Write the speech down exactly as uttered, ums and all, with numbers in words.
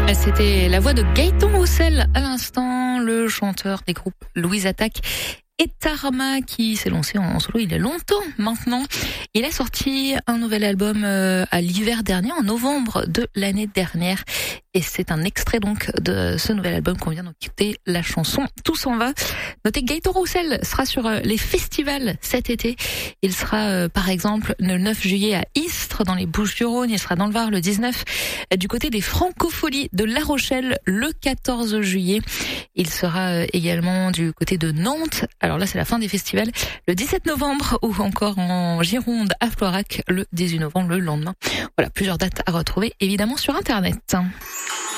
C'était la voix de Gaëtan Roussel à l'instant, le chanteur des groupes Louise Attaque et Tarma qui s'est lancé en solo il y a longtemps maintenant. Il a sorti un nouvel album à l'hiver dernier, en novembre de l'année dernière. Et c'est un extrait donc de ce nouvel album qu'on vient d'écouter, la chanson Tout s'en va. Notez que Gaëtan Roussel sera sur les festivals cet été. Il sera par exemple le neuf juillet à Istres dans les Bouches-du-Rhône. Il sera dans le Var le dix-neuf du côté des Francopholies de La Rochelle le quatorze juillet. Il sera également du côté de Nantes. Alors là, c'est la fin des festivals. Le dix-sept novembre ou encore en Gironde à Floirac le dix-huit novembre, le lendemain. Voilà, plusieurs dates à retrouver évidemment sur Internet.